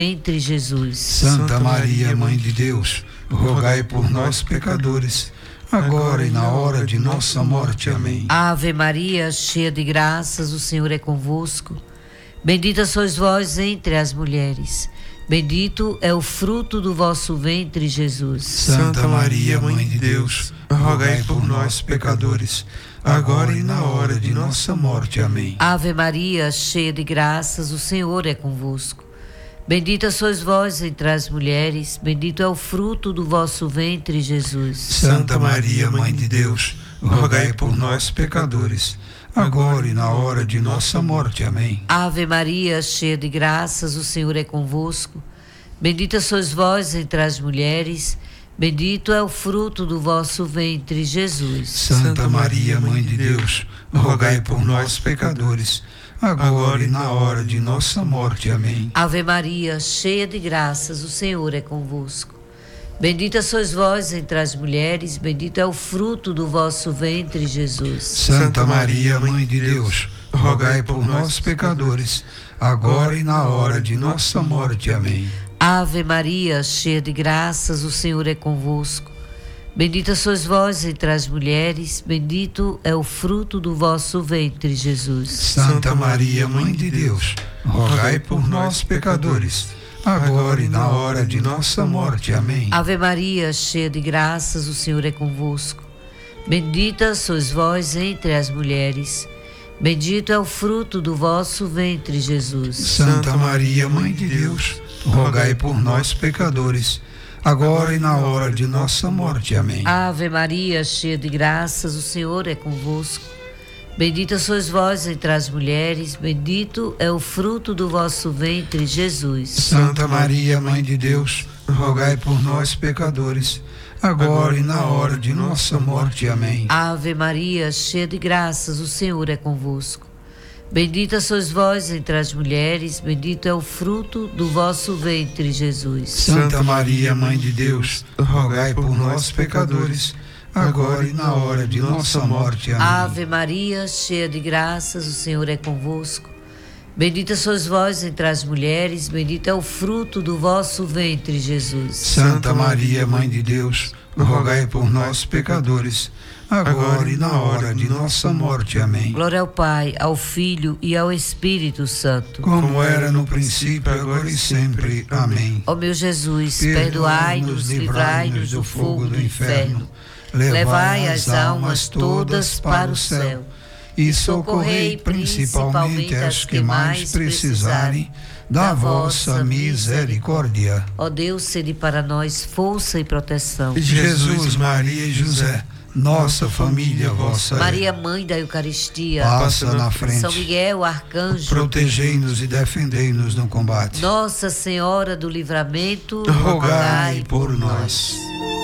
entre Jesus. Santa Maria, Mãe de Deus, rogai por nós, pecadores, agora e na hora de nossa morte. Amém. Ave Maria, cheia de graças, o Senhor é convosco. Bendita sois vós entre as mulheres. Bendito é o fruto do vosso ventre, Jesus. Santa Maria, Mãe de Deus, rogai por nós, pecadores, agora e na hora de nossa morte. Amém. Ave Maria, cheia de graças, o Senhor é convosco. Bendita sois vós entre as mulheres, bendito é o fruto do vosso ventre, Jesus. Santa Maria, Mãe de Deus, rogai por nós, pecadores, agora e na hora de nossa morte. Amém. Ave Maria, cheia de graças, o Senhor é convosco. Bendita sois vós entre as mulheres, bendito é o fruto do vosso ventre, Jesus. Santa Maria, Mãe de Deus, rogai por nós, pecadores, agora e na hora de nossa morte. Amém. Ave Maria, cheia de graças, o Senhor é convosco. Bendita sois vós entre as mulheres, bendito é o fruto do vosso ventre, Jesus. Santa Maria, Mãe de Deus, rogai por nós, pecadores, agora e na hora de nossa morte. Amém. Ave Maria, cheia de graças, o Senhor é convosco. Bendita sois vós entre as mulheres, bendito é o fruto do vosso ventre, Jesus. Santa Maria, Mãe de Deus, rogai por nós, pecadores, agora e na hora de nossa morte. Amém. Ave Maria, cheia de graças, o Senhor é convosco. Bendita sois vós entre as mulheres, bendito é o fruto do vosso ventre, Jesus. Santa Maria, Mãe de Deus, rogai por nós, pecadores, agora e na hora de nossa morte. Amém. Ave Maria, cheia de graças, o Senhor é convosco. Bendita sois vós entre as mulheres, bendito é o fruto do vosso ventre, Jesus. Santa Maria, Mãe de Deus, rogai por nós, pecadores, agora e na hora de nossa morte. Amém. Ave Maria, cheia de graças, o Senhor é convosco. Bendita sois vós entre as mulheres, bendito é o fruto do vosso ventre, Jesus. Santa Maria, Mãe de Deus, rogai por nós, pecadores, agora e na hora de nossa morte. Amém. Ave Maria, cheia de graças, o Senhor é convosco. Bendita sois vós entre as mulheres, bendito é o fruto do vosso ventre, Jesus. Santa Maria, Mãe de Deus, rogai por nós, pecadores, agora e na hora de nossa morte. Amém. Glória ao Pai, ao Filho e ao Espírito Santo, como era no princípio, agora e sempre. Amém. Ó meu Jesus, perdoai-nos, livrai-nos do fogo do inferno, levai as almas todas para o céu e socorrei principalmente as que mais precisarem da vossa misericórdia. Ó Deus, sede para nós força e proteção. Jesus, Maria e José, nossa família vossa Maria, Mãe da Eucaristia, passa na frente. São Miguel, arcanjo, protegei-nos e defendei-nos no combate. Nossa Senhora do Livramento, rogai por nós.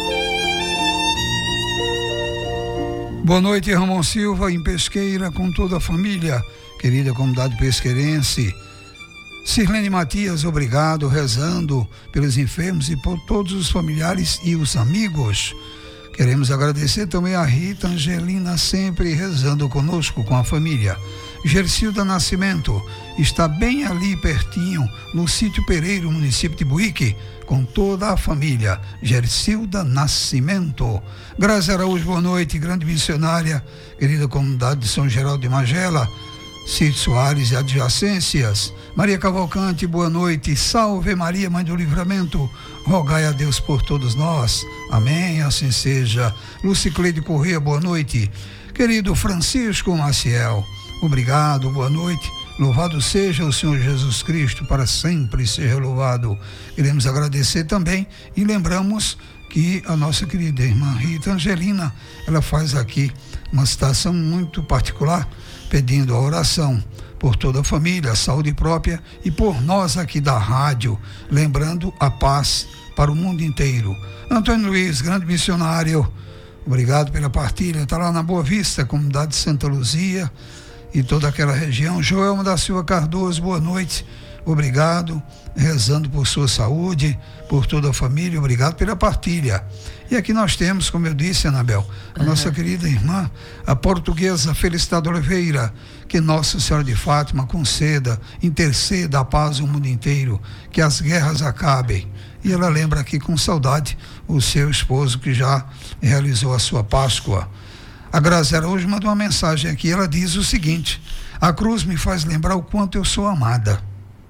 Boa noite, Ramon Silva, em Pesqueira, com toda a família, querida comunidade pesqueirense. Sirlene Matias, obrigado, rezando pelos enfermos e por todos os familiares e os amigos. Queremos agradecer também a Rita Angelina, sempre rezando conosco, com a família. Gercilda Nascimento está bem ali pertinho, no sítio Pereiro, município de Buíque, com toda a família. Gercilda Nascimento. Graça Araújo, boa noite, grande missionária, querida comunidade de São Geraldo de Magela, Cito Soares e adjacências. Maria Cavalcante, boa noite. Salve Maria, Mãe do Livramento, rogai a Deus por todos nós. Amém, assim seja. Lucicleide Corrêa, boa noite. Querido Francisco Maciel, obrigado, boa noite. Louvado seja o Senhor Jesus Cristo, para sempre seja louvado. Queremos agradecer também e lembramos que a nossa querida irmã Rita Angelina, ela faz aqui uma citação muito particular, pedindo a oração por toda a família, a saúde própria e por nós aqui da rádio, lembrando a paz para o mundo inteiro. Antônio Luiz, grande missionário, obrigado pela partilha, está lá na Boa Vista, comunidade de Santa Luzia e toda aquela região. Joelma da Silva Cardoso, boa noite, obrigado, rezando por sua saúde, por toda a família, obrigado pela partilha. E aqui nós temos, como eu disse, Anabel, a nossa querida irmã, a portuguesa Felicidade Oliveira, que Nossa Senhora de Fátima conceda, interceda a paz no mundo inteiro, que as guerras acabem. E ela lembra aqui com saudade o seu esposo que já realizou a sua Páscoa. A Graziela hoje mandou uma mensagem aqui, ela diz o seguinte: a cruz me faz lembrar o quanto eu sou amada.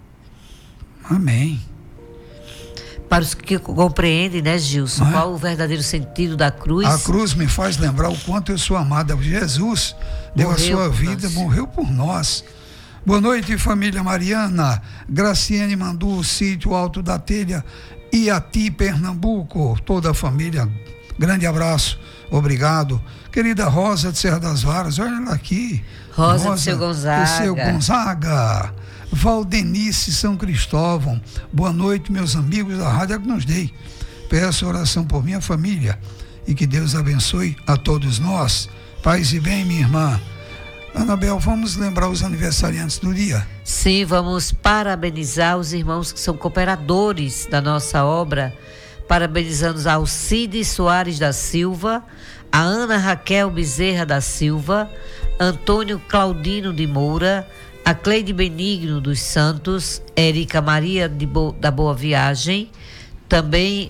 Amém. Para os que compreendem, né, Gilson, qual o verdadeiro sentido da cruz? A cruz me faz lembrar o quanto eu sou amada. Jesus deu a sua vida, morreu por nós. Boa noite, família Mariana. Graciane mandou o sítio Alto da Telha, Iati, Pernambuco. Toda a família, grande abraço, obrigado. Querida Rosa de Serra das Varas, olha ela aqui. Rosa do Seu Gonzaga. Do Seu Gonzaga. Valdenice São Cristóvão, boa noite, meus amigos da Rádio Agnus Dei. Peço oração por minha família e que Deus abençoe a todos nós. Paz e bem, minha irmã. Anabel, vamos lembrar os aniversariantes do dia? Sim, vamos parabenizar os irmãos que são cooperadores da nossa obra. Parabenizando a Alcide Soares da Silva, a Ana Raquel Bezerra da Silva, Antônio Claudino de Moura, a Cleide Benigno dos Santos, Érica Maria da Boa Viagem, também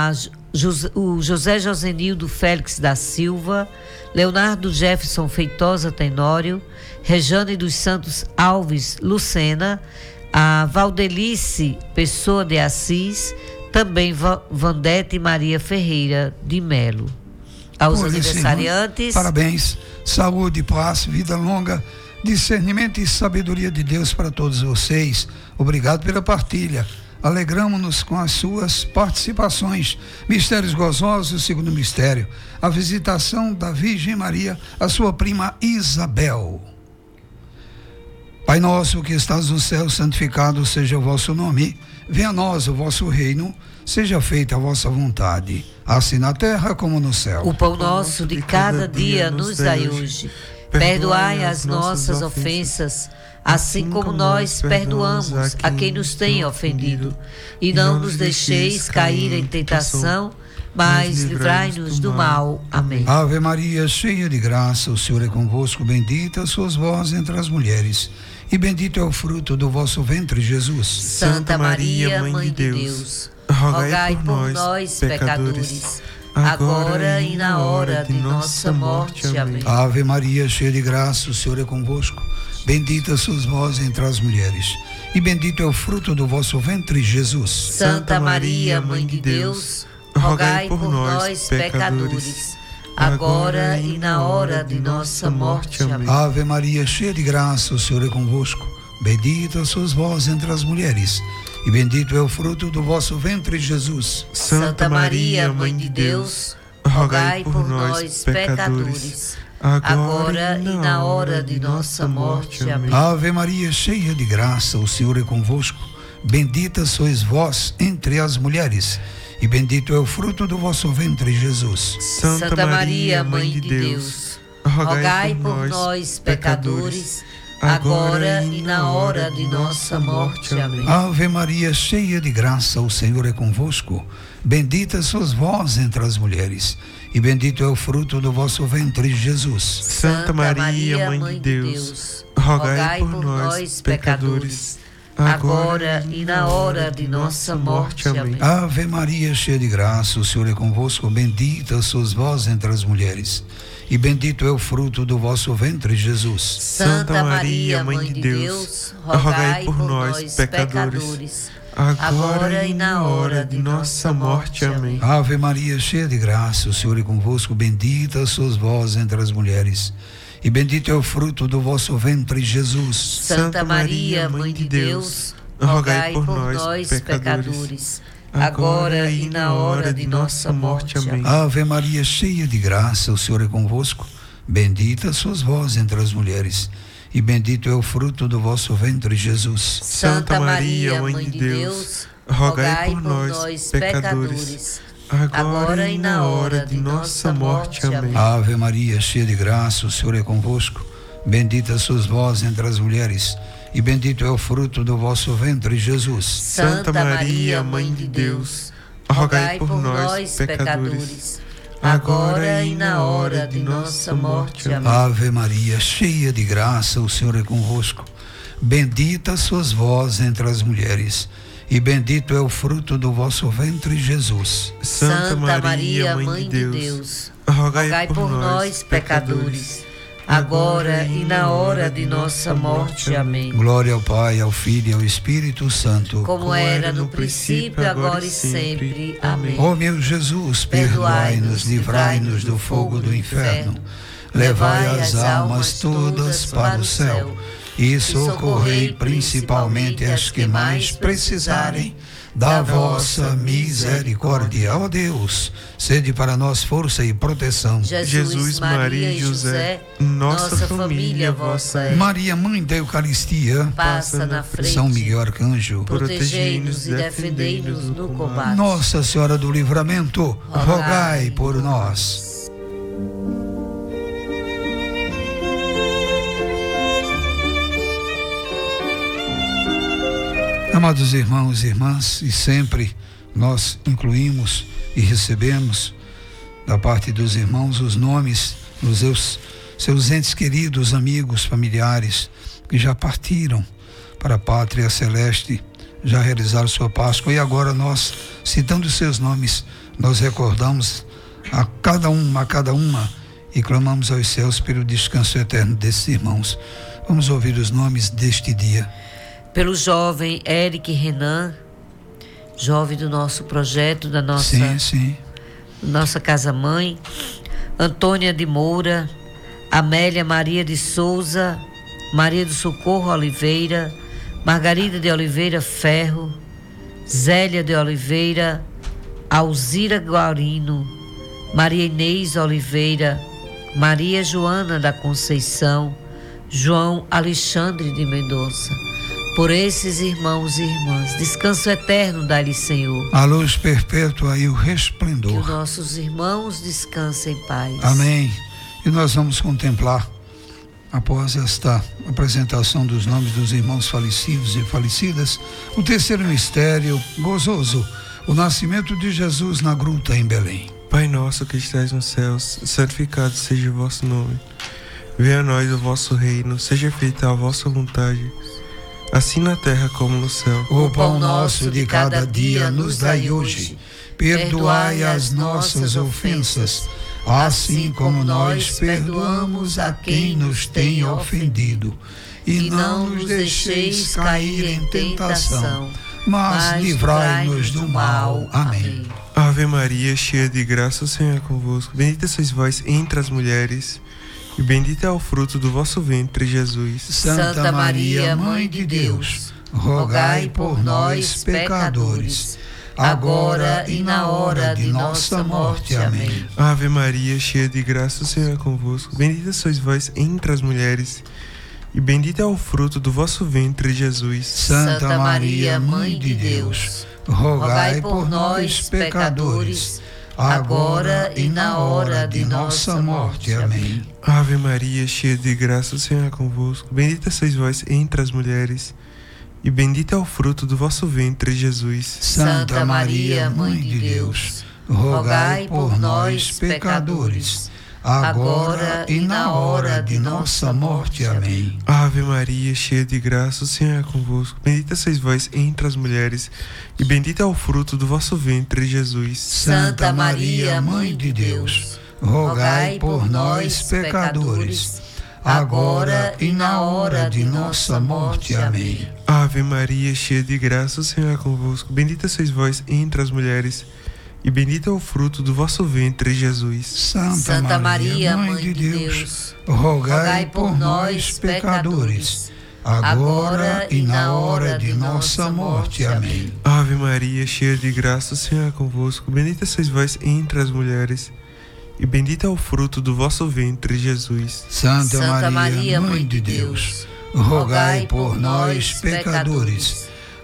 o José Josenildo Félix da Silva, Leonardo Jefferson Feitosa Tenório, Rejane dos Santos Alves Lucena, a Valdelice Pessoa de Assis, também Vandete Maria Ferreira de Melo. Aos aniversariantes, parabéns, saúde, paz, vida longa, discernimento e sabedoria de Deus para todos vocês. Obrigado pela partilha. Alegramos-nos com as suas participações. Mistérios gozosos, segundo mistério, a visitação da Virgem Maria, a sua prima Isabel. Pai nosso que estás no céu, santificado seja o vosso nome. Venha a nós o vosso reino, seja feita a vossa vontade, assim na terra como no céu. O pão nosso de cada dia nos dai hoje. Perdoai as nossas ofensas, assim como nós perdoamos a quem nos tem ofendido. E não nos deixeis cair em tentação, mas livrai-nos do mal. Amém. Ave Maria, cheia de graça, o Senhor é convosco. Bendita sois vós entre as mulheres, e bendito é o fruto do vosso ventre, Jesus. Santa Maria, Mãe de Deus, rogai por nós, pecadores, agora e na hora de nossa morte. Amém. Ave Maria, cheia de graça, o Senhor é convosco. Bendita sois vós entre as mulheres, e bendito é o fruto do vosso ventre, Jesus. Santa Maria, Mãe de Deus, rogai por nós, pecadores, agora e na hora de nossa morte. Amém. Ave Maria, cheia de graça, o Senhor é convosco. Bendita sois vós entre as mulheres, e bendito é o fruto do vosso ventre, Jesus. Santa Maria, Mãe de Deus, rogai por nós, pecadores, agora e na hora de nossa morte. Amém. Ave Maria, cheia de graça, o Senhor é convosco. Bendita sois vós entre as mulheres, e bendito é o fruto do vosso ventre, Jesus. Santa Maria, Mãe de Deus, rogai por nós, pecadores, agora e na hora de nossa morte. Amém. Ave Maria, cheia de graça, o Senhor é convosco. Bendita sois vós entre as mulheres, e bendito é o fruto do vosso ventre, Jesus. Santa Maria, Mãe de Deus, rogai por nós, pecadores, agora e na hora de nossa morte. Amém. Ave Maria, cheia de graça, o Senhor é convosco. Bendita sois vós entre as mulheres, e bendito é o fruto do vosso ventre, Jesus. Santa Maria, Mãe de Deus, rogai por nós, pecadores, agora e na hora de nossa morte. Amém. Ave Maria, cheia de graça, o Senhor é convosco. Bendita sois vós entre as mulheres, e bendito é o fruto do vosso ventre, Jesus. Santa Maria, Mãe de Deus, rogai por nós, pecadores, agora e na hora de nossa morte. Amém. Ave Maria, cheia de graça, o Senhor é convosco. Bendita sois vós entre as mulheres, e bendito é o fruto do vosso ventre, Jesus. Santa Maria, Mãe de Deus, rogai por nós, pecadores, agora e na hora de nossa morte. Amém. Ave Maria, cheia de graça, o Senhor é convosco. Bendita sois vós entre as mulheres, e bendito é o fruto do vosso ventre, Jesus. Santa Maria, Mãe de Deus, rogai por nós, pecadores, agora e na hora de nossa morte. Amém. Ave Maria, cheia de graça, o Senhor é convosco. Bendita sois vós entre as mulheres, e bendito é o fruto do vosso ventre, Jesus. Santa Maria, Mãe de Deus, rogai por nós, pecadores, agora e na hora de nossa morte. Amém. Glória ao Pai, ao Filho e ao Espírito Santo, como era no princípio, agora e sempre. Amém. Ó meu Jesus, perdoai-nos, livrai-nos do fogo do inferno, levai as almas todas para o céu e socorrei principalmente as que mais precisarem da vossa misericórdia. Ó Deus, sede para nós força e proteção. Jesus, Maria e José, nossa família vossa é. Maria, Mãe da Eucaristia, passa na frente. São Miguel Arcanjo, protegei-nos e defendei-nos no combate. Nossa Senhora do Livramento, rogai por nós. Amados irmãos e irmãs, e sempre nós incluímos e recebemos da parte dos irmãos os nomes dos seus entes queridos, amigos, familiares, que já partiram para a pátria celeste, já realizaram sua Páscoa, e agora nós, citando seus nomes, nós recordamos a cada uma, e clamamos aos céus pelo descanso eterno desses irmãos. Vamos ouvir os nomes deste dia. Pelo jovem Eric Renan, jovem do nosso projeto, da nossa, nossa casa-mãe, Antônia de Moura, Amélia Maria de Souza, Maria do Socorro Oliveira, Margarida de Oliveira Ferro, Zélia de Oliveira, Alzira Guarino, Maria Inês Oliveira, Maria Joana da Conceição, João Alexandre de Mendonça. Por esses irmãos e irmãs, descanso eterno dá-lhe, Senhor. A luz perpétua e o resplendor. Que os nossos irmãos descansem em paz. Amém. E nós vamos contemplar, após esta apresentação dos nomes dos irmãos falecidos e falecidas, o terceiro mistério gozoso, o nascimento de Jesus na gruta em Belém. Pai nosso que estais nos céus, santificado seja o vosso nome. Venha a nós o vosso reino, seja feita a vossa vontade, assim na terra como no céu. O pão nosso de cada dia nos dai hoje. Perdoai as nossas ofensas, assim como nós perdoamos a quem nos tem ofendido. E não nos deixeis cair em tentação, mas livrai-nos do mal. Amém. Ave Maria, cheia de graça, o Senhor é convosco. Bendita sois vós entre as mulheres, e bendito é o fruto do vosso ventre, Jesus. Santa Maria, Mãe de Deus, rogai por nós, pecadores, agora e na hora de nossa morte. Amém. Ave Maria, cheia de graça, o Senhor é convosco. Bendita sois vós entre as mulheres, e bendito é o fruto do vosso ventre, Jesus. Santa Maria, Mãe de Deus, rogai por nós, pecadores, agora e na hora de nossa morte. Amém. Ave Maria, cheia de graça, o Senhor é convosco. Bendita sois vós entre as mulheres, e bendito é o fruto do vosso ventre, Jesus. Santa Maria, Mãe de Deus, rogai por nós, pecadores, agora e na hora de nossa morte. Amém. Ave Maria, cheia de graça, o Senhor é convosco. Bendita sois vós entre as mulheres, e bendito é o fruto do vosso ventre, Jesus. Santa Maria, Mãe de Deus, rogai por nós, pecadores, agora e na hora de nossa morte. Amém. Ave Maria, cheia de graça, o Senhor é convosco. Bendita sois vós entre as mulheres, e bendito é o fruto do vosso ventre, Jesus. Santa Maria, Mãe de Deus, rogai por nós, pecadores, agora e na hora de nossa morte. Amém. Ave Maria, cheia de graça, o Senhor é convosco. Bendita sois vós entre as mulheres, e bendito é o fruto do vosso ventre, Jesus. Santa Maria, Mãe de Deus, rogai por nós, pecadores,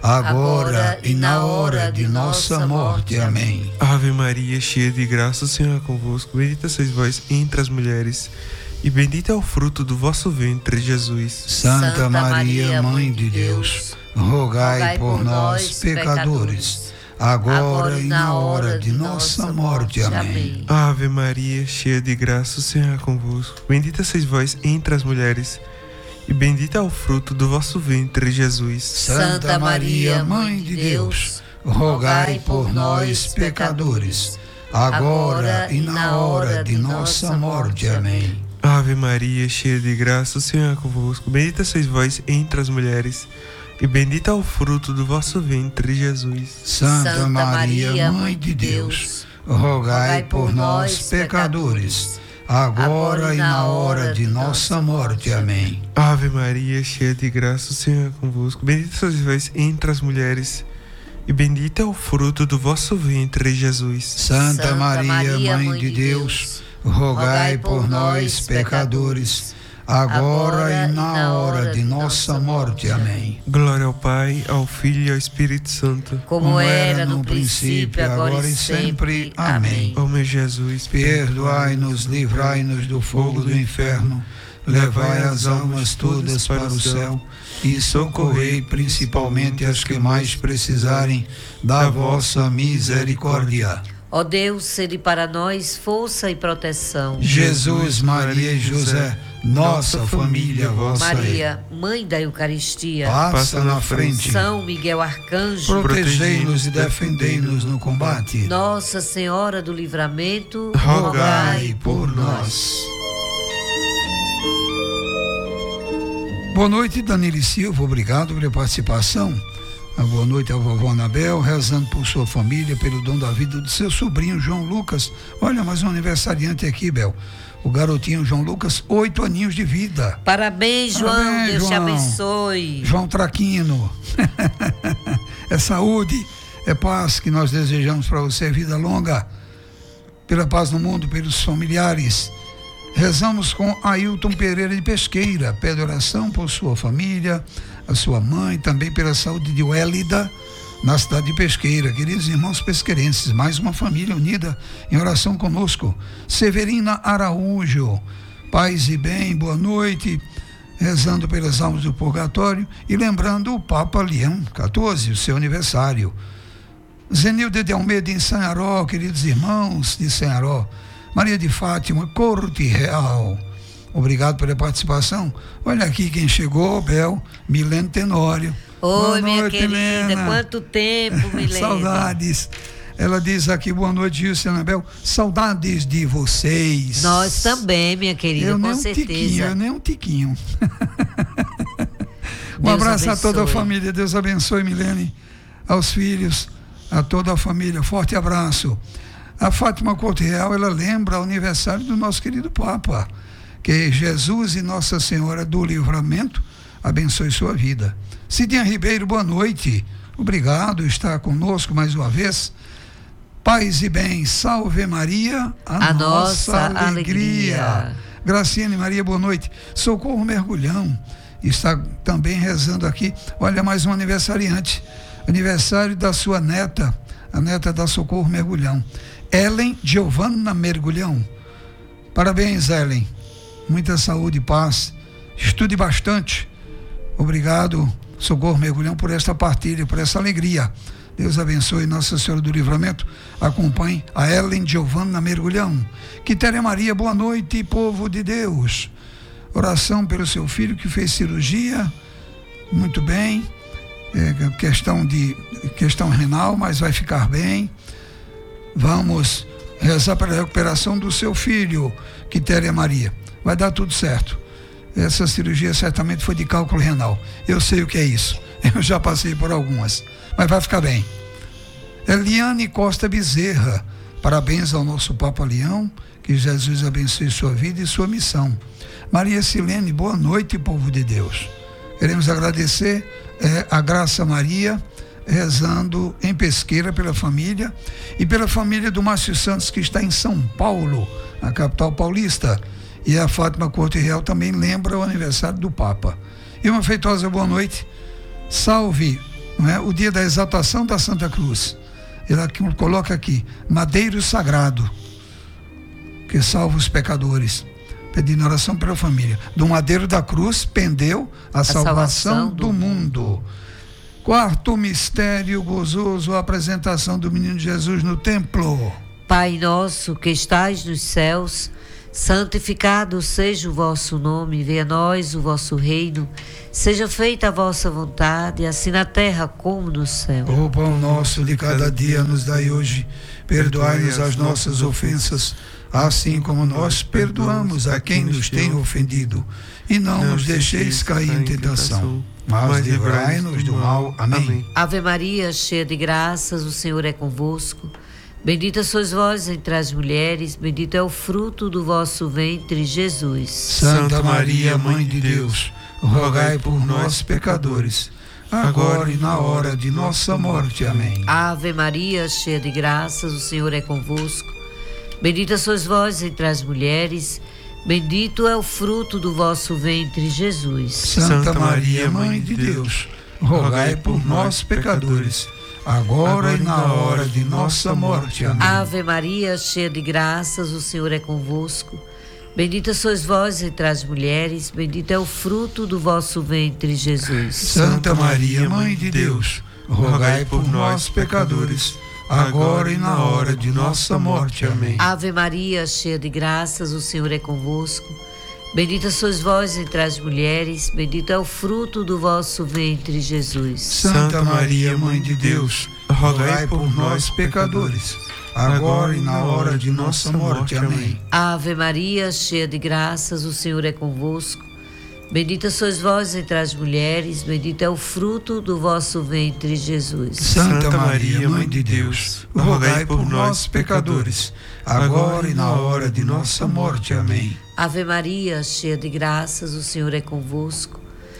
agora e na hora de nossa morte. Amém. Ave Maria, cheia de graça, o Senhor é convosco. Bendita sois vós entre as mulheres, e bendito é o fruto do vosso ventre, Jesus. Santa Maria, Mãe de Deus, rogai por nós, pecadores, agora e na hora de nossa morte. Amém. Ave Maria, cheia de graça, o Senhor é convosco. Bendita sois vós entre as mulheres, e bendito é o fruto do vosso ventre, Jesus. Santa Maria, Mãe de Deus, rogai por nós, pecadores, agora e na hora de nossa morte. Amém. Ave Maria, cheia de graça, o Senhor é convosco. Bendita sois vós entre as mulheres, e bendito é o fruto do vosso ventre, Jesus. Santa Maria, Mãe de Deus, rogai por nós, pecadores, agora e na hora de nossa morte. Amém. Ave Maria, cheia de graça, o Senhor é convosco. Bendita sois vós entre as mulheres, e bendito é o fruto do vosso ventre, Jesus. Santa Maria, Mãe de Deus, rogai por nós, pecadores, agora e na hora de nossa morte. Amém. Glória ao Pai, ao Filho e ao Espírito Santo, como era no princípio, agora e sempre. Amém. Ó meu Jesus, perdoai-nos, livrai-nos do fogo do inferno, levai as almas todas para o céu e socorrei principalmente as que mais precisarem da vossa misericórdia. Ó Deus, sede para nós força e proteção. Jesus, Maria e José, nossa família vossa Maria, Mãe da Eucaristia, passa na frente. São Miguel Arcanjo, protegei-nos e defendei-nos no combate. Nossa Senhora do Livramento, rogai por nós. Boa noite, Danilo Silva, obrigado pela participação. Boa noite à vovó Anabel, rezando por sua família, pelo dom da vida do seu sobrinho João Lucas. Olha, mais um aniversariante aqui, Bel. O garotinho João Lucas, 8 aninhos de vida. Parabéns, João. Parabéns, Deus João. te abençoe. João Traquino. É saúde, é paz que nós desejamos para você, vida longa, pela paz no mundo, pelos familiares. Rezamos com Ailton Pereira de Pesqueira, pede oração por sua família, a sua mãe, também pela saúde de Wélida, na cidade de Pesqueira. Queridos irmãos pesqueirenses, mais uma família unida em oração conosco. Severina Araújo, paz e bem, boa noite, rezando pelas almas do purgatório e lembrando o Papa Leão XIV, o seu aniversário. Zenilde de Almeida em Sanharó, queridos irmãos de Sanharó. Maria de Fátima, Corte Real, obrigado pela participação. Olha aqui quem chegou, Bel, Milene Tenório. Oi, minha querida, quanto tempo, Milene. Saudades. Ela diz aqui, boa noite, Gilson e Anabel, saudades de vocês. Nós também, minha querida, com certeza. Eu nem um tiquinho. Um abraço a toda a família, Deus abençoe, Milene, aos filhos, a toda a família, forte abraço. A Fátima Corte Real, ela lembra o aniversário do nosso querido Papa, que Jesus e Nossa Senhora do Livramento abençoe sua vida. Cidinha Ribeiro, boa noite, obrigado, está conosco mais uma vez. Paz e bem, salve Maria, a nossa alegria. Graciane Maria, boa noite. Socorro Mergulhão, está também rezando aqui. Olha, mais um aniversariante, aniversário da sua neta, a neta da Socorro Mergulhão, Ellen Giovanna Mergulhão. Parabéns, Ellen, muita saúde e paz, estude bastante. Obrigado, Socorro Mergulhão, por esta partilha, por essa alegria. Deus abençoe Nossa Senhora do Livramento. Acompanhe a Ellen Giovanna Mergulhão. Quitéria Maria, boa noite, povo de Deus. Oração pelo seu filho que fez cirurgia, muito bem, questão renal, mas vai ficar bem. Vamos rezar pela recuperação do seu filho, Quitéria Maria. Vai dar tudo certo. Essa cirurgia certamente foi de cálculo renal. Eu sei o que é isso. Eu já passei por algumas. Mas vai ficar bem. Eliane Costa Bezerra. Parabéns ao nosso Papa Leão. Que Jesus abençoe sua vida e sua missão. Maria Silene, boa noite, povo de Deus. Queremos agradecer a Graça Maria, rezando em Pesqueira pela família e pela família do Márcio Santos, que está em São Paulo, a capital paulista. E a Fátima Corte Real também lembra o aniversário do Papa. E uma feitosa boa noite. Salve, não é? O dia da exaltação da Santa Cruz. Ele coloca aqui, madeiro sagrado, que salva os pecadores. pedindo oração pela família. Do madeiro da cruz pendeu a salvação do mundo. Quarto mistério gozoso, a apresentação do menino Jesus no templo. Pai nosso que estais nos céus, santificado seja o vosso nome, venha a nós o vosso reino, seja feita a vossa vontade, assim na terra como no céu. O pão nosso de cada dia nos dai hoje, perdoai-nos as nossas ofensas, assim como nós perdoamos a quem nos tem ofendido. E não nos deixeis cair em tentação, mas livrai-nos do mal. Amém. Ave Maria, cheia de graças, o Senhor é convosco. Bendita sois vós entre as mulheres, bendito é o fruto do vosso ventre, Jesus. Santa Maria, Mãe de Deus, rogai por nós, pecadores, agora e na hora de nossa morte. Amém. Ave Maria, cheia de graças, o Senhor é convosco. Bendita sois vós entre as mulheres, bendito é o fruto do vosso ventre, Jesus. Santa Maria, Mãe de Deus, rogai por nós, pecadores, agora e na hora de nossa morte. Amém. Ave Maria, cheia de graças, o Senhor é convosco. Bendita sois vós entre as mulheres, bendito é o fruto do vosso ventre, Jesus. Santa Maria, Mãe de Deus, rogai por nós, pecadores, agora e na hora de nossa morte. Amém. Ave Maria, cheia de graças, o Senhor é convosco. Bendita sois vós entre as mulheres, bendito é o fruto do vosso ventre, Jesus. Santa Maria, Mãe de Deus, rogai por nós, pecadores, agora e na hora de nossa morte. Amém. Ave Maria, cheia de graças, o Senhor é convosco. Bendita sois vós entre as mulheres, bendito é o fruto do vosso ventre, Jesus. Santa Maria, Mãe de Deus, rogai por nós, pecadores, agora e na hora de nossa morte. Amém. Ave Maria, cheia de graças, o Senhor é convosco.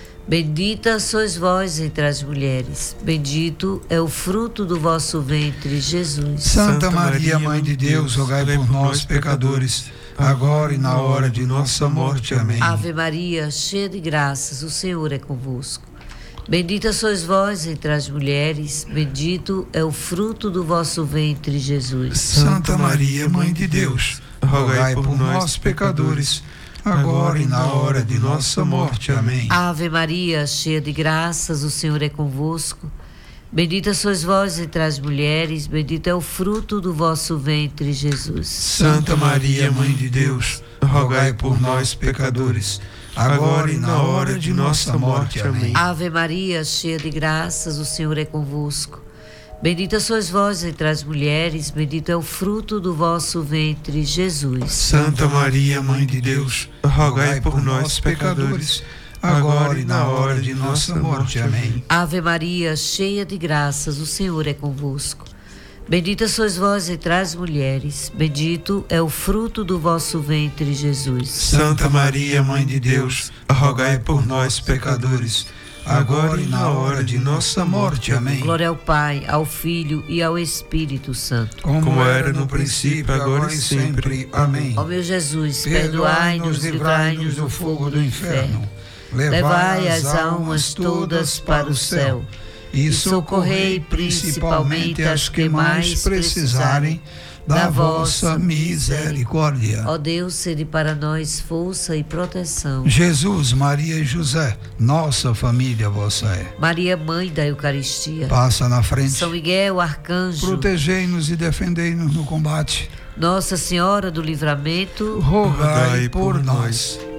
Bendita sois vós entre as mulheres, bendito é o fruto do vosso ventre, Jesus. Santa Maria, Mãe de Deus, rogai por nós, pecadores, agora e na hora de nossa morte. Amém. Ave Maria, cheia de graças, o Senhor é convosco. Bendita sois vós entre as mulheres, bendito é o fruto do vosso ventre, Jesus. Santa Maria, Mãe de Deus, rogai por nós, pecadores, agora e na hora de nossa morte. Amém. Ave Maria, cheia de graças, o Senhor é convosco. Bendita sois vós entre as mulheres, bendito é o fruto do vosso ventre, Jesus. Santa Maria, Mãe de Deus, rogai por nós, pecadores, agora e na hora de nossa morte. Amém. Ave Maria, cheia de graças, o Senhor é convosco. Bendita sois vós entre as mulheres, bendito é o fruto do vosso ventre, Jesus. Santa Maria, Mãe de Deus, rogai por nós, pecadores, agora e na hora de nossa morte. Amém. Ave Maria, cheia de graças, o Senhor é convosco. Bendita sois vós entre as mulheres, bendito é o fruto do vosso ventre, Jesus. Santa Maria, Mãe de Deus, rogai por nós, pecadores, agora e na hora de nossa morte. Amém. Glória ao Pai, ao Filho e ao Espírito Santo. Como era no princípio, agora e sempre. Amém. Ó meu Jesus, perdoai-nos, livrai-nos do fogo do inferno. Levai as almas todas para o céu e socorrei principalmente as que mais precisarem da vossa misericórdia. Ó Deus, sede para nós força e proteção. Jesus, Maria e José, nossa família vossa é. Maria, Mãe da Eucaristia, passa na frente. São Miguel, Arcanjo, protegei-nos e defendei-nos no combate. Nossa Senhora do Livramento, rogai por nós.